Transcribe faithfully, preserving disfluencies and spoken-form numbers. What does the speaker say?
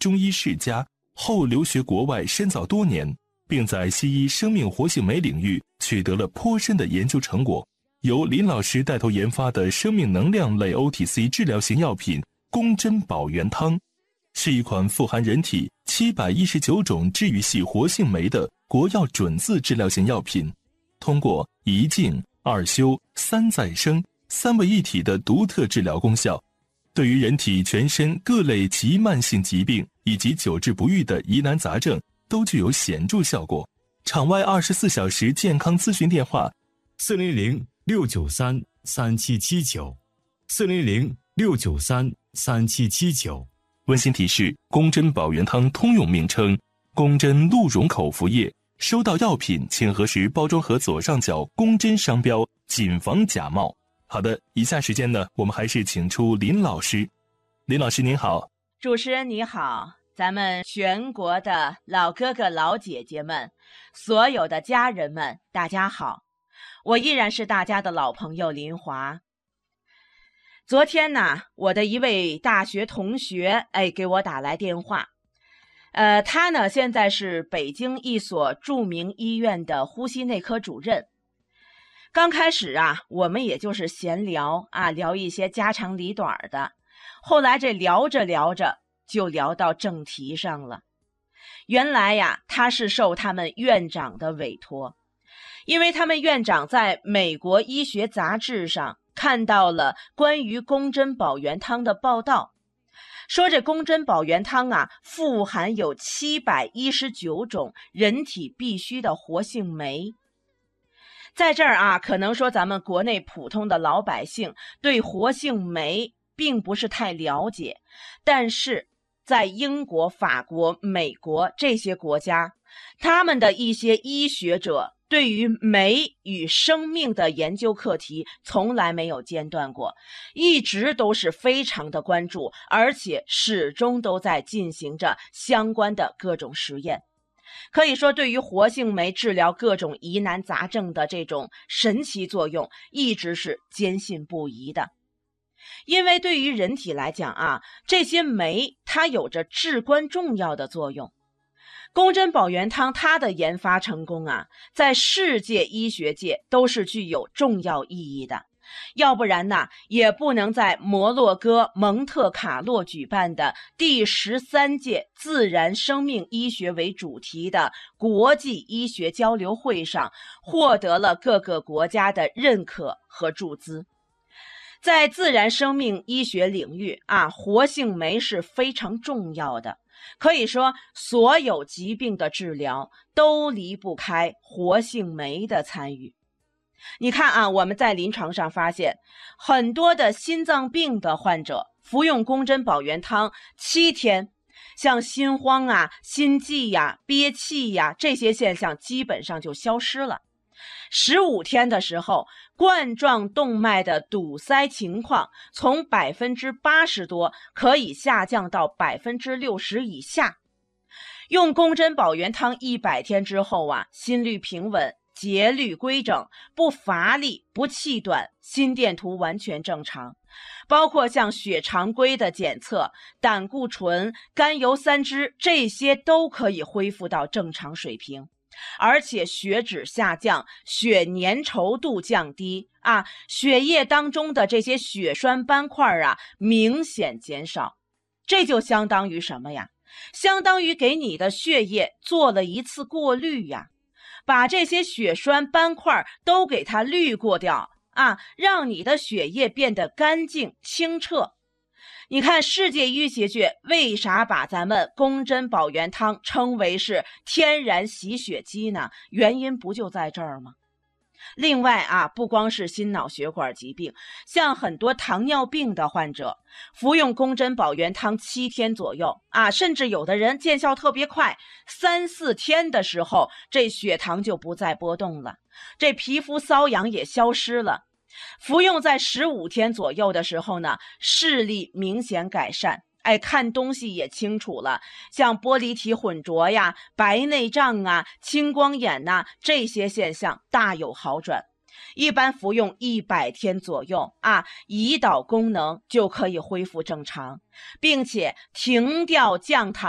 中医世家，后留学国外深造多年，并在西医生命活性酶领域取得了颇深的研究成果。由林老师带头研发的生命能量类 O T C 治疗型药品宫珍宝元汤，是一款富含人体七百一十九种治愈系活性酶的国药准字治疗型药品，通过一静、二修、三再生三位一体的独特治疗功效，对于人体全身各类急慢性疾病以及久治不愈的疑难杂症都具有显著效果。场外二十四小时健康咨询电话： 四零零六九三三七七九，四零零六九三三七七九。 温馨提示：宫珍宝元汤通用名称宫珍鹿茸口服液。收到药品请核实包装盒左上角宫珍商标，谨防假冒。好的，以下时间呢，我们还是请出林老师。林老师您好。 主持人你好，咱们全国的老哥哥老姐姐们，所有的家人们，大家好，我依然是大家的老朋友林华。昨天呢，我的一位大学同学哎给我打来电话，呃，他呢现在是北京一所著名医院的呼吸内科主任。刚开始啊，我们也就是闲聊啊，聊一些家长里短的。后来这聊着聊着就聊到正题上了。原来呀，他是受他们院长的委托，因为他们院长在美国医学杂志上看到了关于宫珍宝元汤的报道，说这宫珍宝元汤啊，富含有七百一十九种人体必需的活性酶。在这儿啊，可能说咱们国内普通的老百姓对活性酶并不是太了解，但是在英国、法国、美国这些国家，他们的一些医学者对于酶与生命的研究课题从来没有间断过，一直都是非常的关注，而且始终都在进行着相关的各种实验。可以说，对于活性酶治疗各种疑难杂症的这种神奇作用，一直是坚信不疑的。因为对于人体来讲啊，这些酶它有着至关重要的作用。宫珍宝元汤它的研发成功啊，在世界医学界都是具有重要意义的。要不然呢，也不能在摩洛哥蒙特卡洛举办的第十三届自然生命医学为主题的国际医学交流会上，获得了各个国家的认可和注资。在自然生命医学领域啊，活性酶是非常重要的。可以说，所有疾病的治疗都离不开活性酶的参与。你看啊，我们在临床上发现，很多的心脏病的患者服用宫珍宝元汤七天，像心慌啊、心悸呀、憋气呀这些现象基本上就消失了。十五天的时候，冠状动脉的堵塞情况从百分之八十多可以下降到百分之六十以下。用宫珍宝元汤一百天之后啊，心率平稳，节律规整，不乏力，不气短，心电图完全正常。包括像血常规的检测、胆固醇、甘油三酯，这些都可以恢复到正常水平。而且血脂下降，血粘稠度降低啊，血液当中的这些血栓斑块啊明显减少。这就相当于什么呀？相当于给你的血液做了一次过滤呀，把这些血栓斑块都给它滤过掉啊，让你的血液变得干净清澈。你看世界医学界为啥把咱们宫珍宝元汤称为是天然洗血机呢？原因不就在这儿吗？另外啊，不光是心脑血管疾病，像很多糖尿病的患者服用宫珍宝元汤七天左右啊，甚至有的人见效特别快，三四天的时候这血糖就不再波动了，这皮肤瘙痒也消失了。服用在十五天左右的时候呢，视力明显改善，哎，看东西也清楚了，像玻璃体混浊呀、白内障啊、青光眼呐、啊，这些现象大有好转。一般服用一百天左右啊，胰岛功能就可以恢复正常，并且停掉降糖